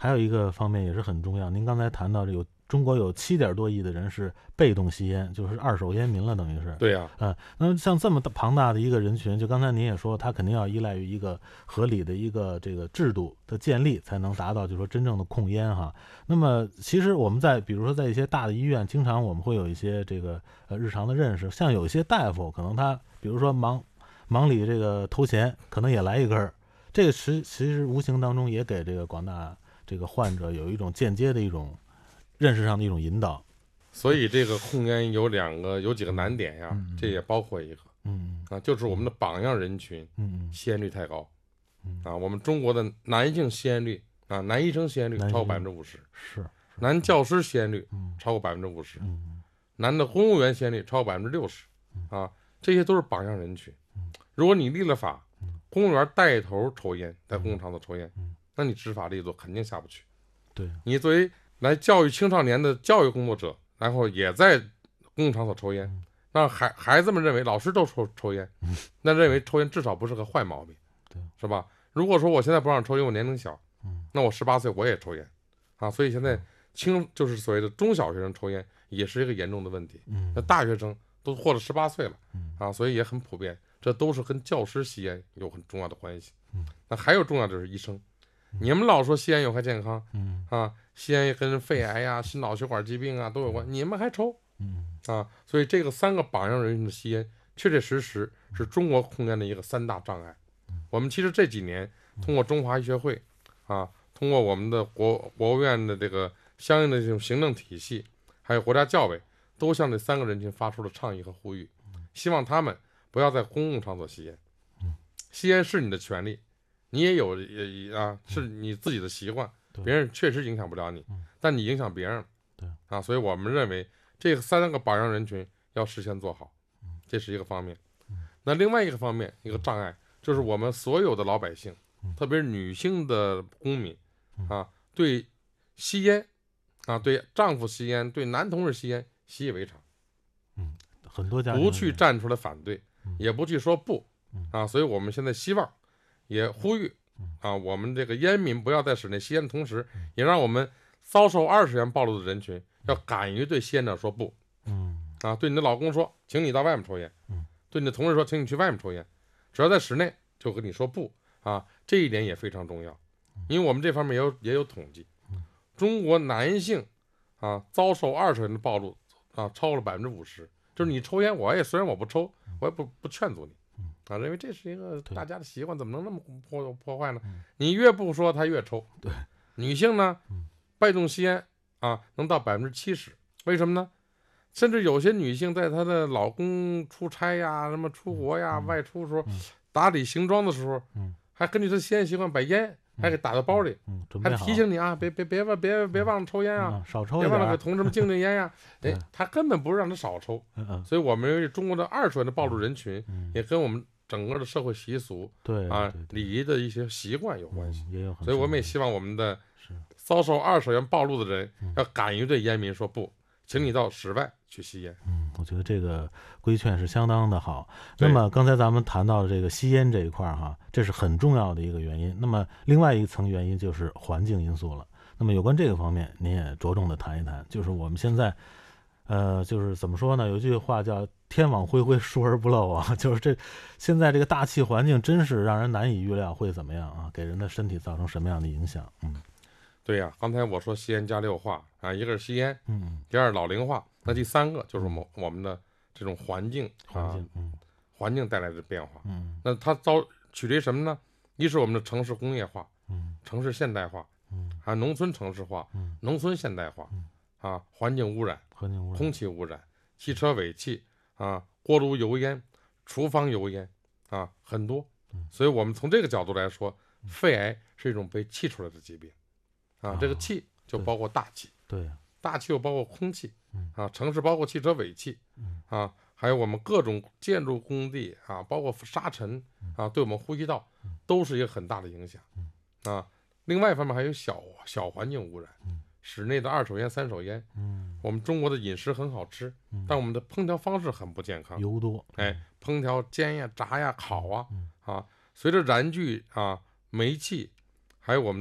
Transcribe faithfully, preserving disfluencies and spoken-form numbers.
还有一个方面也是很重要，您刚才谈到这有中国有七点多亿的人是被动吸烟，就是二手烟民了，等于是。 对呀、 呃，那像这么庞大的一个人群，就刚才您也说，他肯定要依赖于一个合理的一个这个制度的建立，才能达到就是说真正的控烟哈。那么其实我们在比如说在一些大的医院，经常我们会有一些这个呃日常的认识，像有一些大夫可能他比如说忙忙里这个偷钱，可能也来一根儿，这个其其实无形当中也给这个广大这个患者有一种间接的一种认识上的一种引导。 所以这个控烟有两个有几个难点呀， 嗯、 这也包括一个嗯啊，就是我们的榜样人群嗯吸烟率太高。 嗯啊，我们中国的男性吸烟率啊，男医生吸烟率男超过百性分之五十， 是男教师吸烟率嗯超过百分之五十， 嗯男的公务员吸烟率超过百分之六十，啊，这些都是榜样人群。如果你立了法，公务员带头抽烟，在公共场所抽烟，那你执法力度肯定下不去。 对， 你作为来教育青少年的教育工作者，然后也在公共场所抽烟，让孩孩子们认为老师都抽抽烟，那认为抽烟至少不是个坏毛病， 对， 是吧？如果说我现在不让抽烟，我年龄小，那我十八岁我也抽烟，啊，所以现在青就是所谓的中小学生抽烟也是一个严重的问题。 嗯那大学生都过了十八岁了， 嗯啊，所以也很普遍，这都是跟教师吸烟有很重要的关系。 嗯， 那还有重要就是医生，你们老说吸烟有害健康， 嗯啊，吸烟跟肺癌呀、心脑血管疾病啊都有关，你们还抽嗯啊？所以这个三个榜样人群的吸烟，确确实实是中国控烟的一个三大障碍。我们其实这几年通过中华医学会啊，通过我们的国国务院的这个相应的这种行政体系，还有国家教委，都向这三个人群发出了倡议和呼吁，希望他们不要在公共场所吸烟。吸烟是你的权利，你也有也啊，是你自己的习惯，别人确实影响不了你，但你影响别人， 对啊，所以我们认为这三个榜样人群要事先做好，这是一个方面。那另外一个方面，一个障碍就是我们所有的老百姓，特别是女性的公民啊，对吸烟啊，对丈夫吸烟，对男同志吸烟习以为常， 嗯，很多家庭不去站出来反对，也不去说不啊，所以我们现在希望也呼吁啊，我们这个烟民不要在室内吸烟的同时，也让我们遭受二次元暴露的人群要敢于对吸烟者说不。 嗯啊，对你的老公说，请你到外面抽烟；对你的同事说，请你去外面抽烟。只要在室内，就跟你说不啊，这一点也非常重要，因为我们这方面也有也有统计，中国男性啊遭受二次元的暴露啊超过了百分之五十。就是你抽烟，我也虽然我不抽，我也不不劝阻你。啊，认为这是一个大家的习惯，怎么能那么破破坏呢？你越不说，他越抽。 对， 女性呢，被动吸烟啊，能到百分之七十。为什么呢？甚至有些女性在她的老公出差呀、什么出国呀、 嗯、 外出的时候，打理行装的时候， 嗯、 还根据她吸烟习惯，把烟还给打到包里， 嗯嗯、 还提醒你啊，别别别忘别别忘了抽烟啊， 嗯、少抽一点，别忘了点给同志们敬敬烟呀。哎，他根本不是让他少抽。 嗯、 所以我们认为中国的二次元的暴露人群， 嗯、 也跟我们整个的社会习俗， 对啊对对礼仪的一些习惯有关系。 嗯、也有很， 所以我们也希望我们的遭受二次元暴露的人，要敢于对烟民说不，请你到室外去吸烟。 嗯，我觉得这个规劝是相当的好。那么刚才咱们谈到的这个吸烟这一块哈，这是很重要的一个原因。那么另外一层原因就是环境因素了。那么有关这个方面，您也着重的谈一谈，就是我们现在，呃，就是怎么说呢？有句话叫“天网恢恢，疏而不漏”啊，就是这现在这个大气环境真是让人难以预料会怎么样啊，给人的身体造成什么样的影响？嗯， 对呀、啊，刚才我说吸烟加六化啊，一个是吸烟， 嗯， 第二老龄化，那第三个就是我们我们的这种环境环境，嗯， 环境带来的变化， 嗯， 那它遭取决于什么呢？一是我们的城市工业化， 嗯， 城市现代化。 嗯， 还有农村城市化， 嗯， 农村现代化， 嗯， 啊，环境污染， 环境污染， 空气污染，汽车尾气啊，锅炉油烟，厨房油烟啊，很多。 嗯， 所以我们从这个角度来说，肺癌是一种被气出来的疾病，啊， 啊这个气就包括大气， 对， 大气又包括空气， 嗯， 啊，城市包括汽车尾气， 嗯， 啊，还有我们各种建筑工地啊，包括沙尘啊，对我们呼吸道都是一个很大的影响，啊。另外一方面还有小小环境污染， 嗯， 室内的二手烟、三手烟， 嗯， 我们中国的饮食很好吃， 嗯， 但我们的烹调方式很不健康， 油多， 哎，烹调煎呀、炸呀、烤啊， 嗯， 啊，随着燃具啊、煤气，还有我们